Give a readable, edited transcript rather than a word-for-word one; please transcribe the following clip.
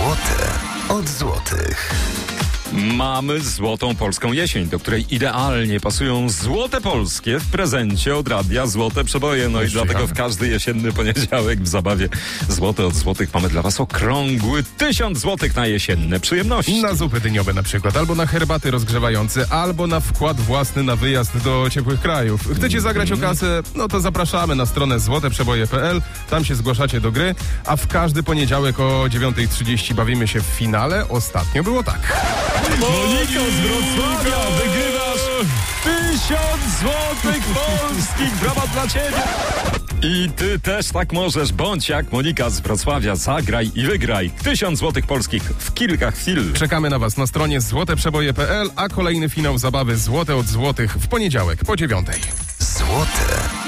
Złote od złotych. Mamy złotą polską jesień, do której idealnie pasują złote polskie w prezencie od radia Złote Przeboje. No i dlatego w każdy jesienny poniedziałek w zabawie Złote od złotych mamy dla was okrągły 1000 złotych na jesienne przyjemności. Na zupy dyniowe na przykład, albo na herbaty rozgrzewające, albo na wkład własny na wyjazd do ciepłych krajów. Chcecie zagrać o kasę? No to zapraszamy na stronę złoteprzeboje.pl, tam się zgłaszacie do gry, a w każdy poniedziałek o 9:30 bawimy się w finale. Ostatnio było tak. Monika z Wrocławia, wygrywasz 1000 złotych polskich. Brawa dla ciebie. I ty też tak możesz, bądź jak Monika z Wrocławia. Zagraj i wygraj 1000 złotych polskich w kilka chwil. Czekamy na was na stronie złoteprzeboje.pl, a kolejny finał zabawy Złote od złotych w poniedziałek po 9:00. Złote